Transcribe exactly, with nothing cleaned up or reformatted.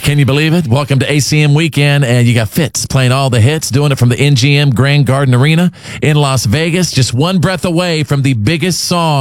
Can you believe it? Welcome to A C M Weekend, and you got Fitz playing all the hits, doing it from the M G M Grand Garden Arena in Las Vegas, just one breath away from the biggest song